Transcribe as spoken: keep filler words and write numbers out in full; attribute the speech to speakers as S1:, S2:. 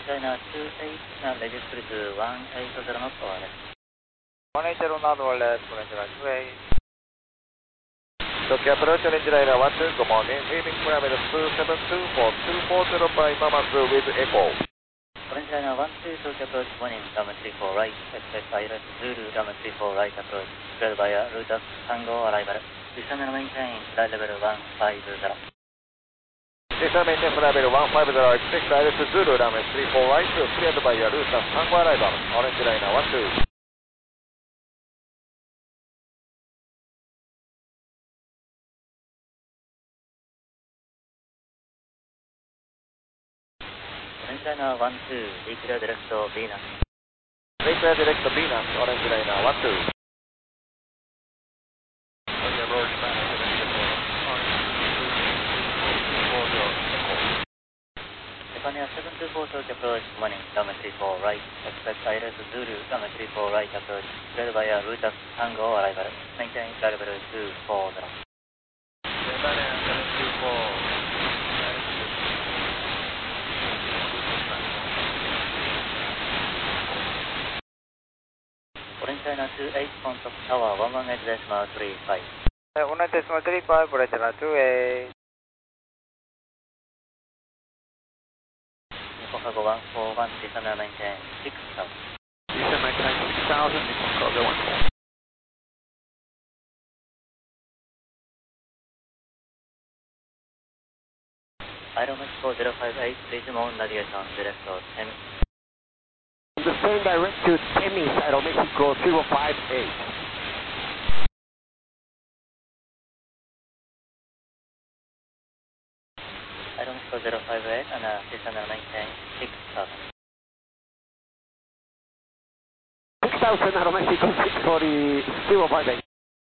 S1: China two eight, now ladies please one eight zero knot wireless.
S2: one eight zero knot wireless, one eight zero two eight. Tokyo approach range liner one two, good morning. Leaving parameter two seven two four two four zero by Mama Zoo with echo.
S1: Orange liner one two, Tokyo approach morning, runway three four right, expect pilot Zulu, runway three four right approach, cleared via route of Tango arrival. Descend and maintain flight level one five zero.
S2: Descend maintain flight level one five zero, expect pilot Zulu, runway three four right, cleared via route of Tango arrival. Orange liner one two.
S1: Orange liner one two, declare direct to Venus.
S2: Declare direct to Venus, orange liner one two.
S1: Japan seven two four Tokyo approach morning, runway three four right, expect pilot Zulu, runway three four right approach, cleared via route of Tango arrival. Maintain flight level two four zero.
S2: Japan seven two four.
S1: Orange liner two eight, contact tower one one eight decimal three five.
S2: one one eight decimal three five, orange liner two eight.
S1: Cargo one four one, descend and maintain six thousand.
S2: Descend and maintain six thousand, Nippon Cargo one four.
S1: Aeromexico zero five eight, resume on navigation direct to Temis.
S2: The same direct to Temis, Aeromexico zero five eight.
S1: Aeromexico zero five eight and uh, descend and maintain six thousand.
S2: six thousand Aeromexico six forty, zero five eight.